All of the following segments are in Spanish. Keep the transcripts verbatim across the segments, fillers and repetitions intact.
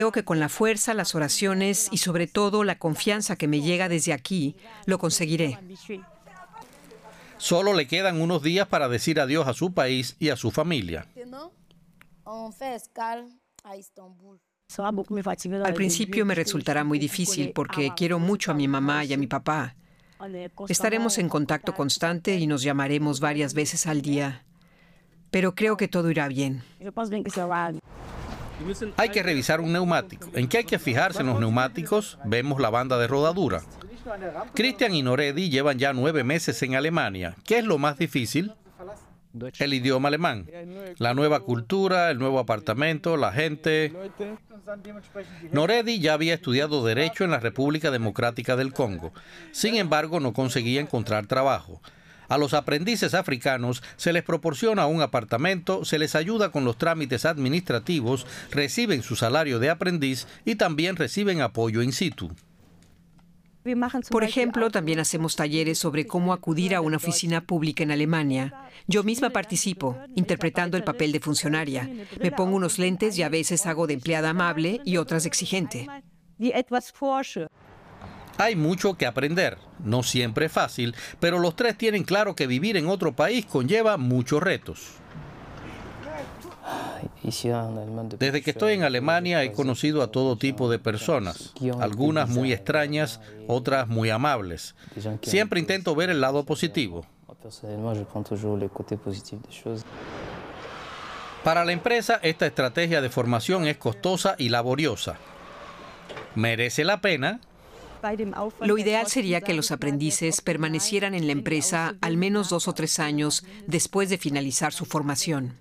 Creo que con la fuerza, las oraciones y sobre todo la confianza que me llega desde aquí, lo conseguiré. Solo le quedan unos días para decir adiós a su país y a su familia. Al principio me resultará muy difícil porque quiero mucho a mi mamá y a mi papá. Estaremos en contacto constante y nos llamaremos varias veces al día. Pero creo que todo irá bien. Hay que revisar un neumático. ¿En qué hay que fijarse en los neumáticos? Vemos la banda de rodadura. Cristian y Noredi llevan ya nueve meses en Alemania. ¿Qué es lo más difícil? El idioma alemán, la nueva cultura, el nuevo apartamento, la gente. Noredi ya había estudiado Derecho en la República Democrática del Congo. Sin embargo, no conseguía encontrar trabajo. A los aprendices africanos se les proporciona un apartamento, se les ayuda con los trámites administrativos, reciben su salario de aprendiz y también reciben apoyo in situ. Por ejemplo, también hacemos talleres sobre cómo acudir a una oficina pública en Alemania. Yo misma participo, interpretando el papel de funcionaria. Me pongo unos lentes y a veces hago de empleada amable y otras de exigente. Hay mucho que aprender, no siempre es fácil, pero los tres tienen claro que vivir en otro país conlleva muchos retos. Desde que estoy en Alemania he conocido a todo tipo de personas, algunas muy extrañas, otras muy amables. Siempre intento ver el lado positivo. Para la empresa, esta estrategia de formación es costosa y laboriosa. ¿Merece la pena? Lo ideal sería que los aprendices permanecieran en la empresa al menos dos o tres años después de finalizar su formación.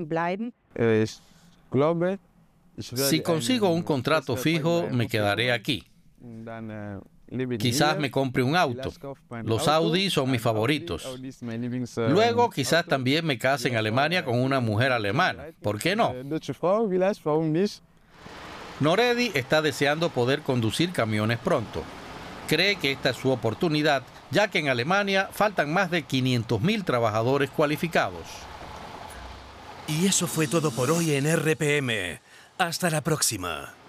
Si consigo un contrato fijo, me quedaré aquí. Quizás me compre un auto. Los Audi son mis favoritos. Luego, quizás también me case en Alemania con una mujer alemana. ¿Por qué no? Noredi está deseando poder conducir camiones pronto. Cree que esta es su oportunidad, ya que en Alemania faltan más de quinientos mil trabajadores cualificados. Y eso fue todo por hoy en R P M. Hasta la próxima.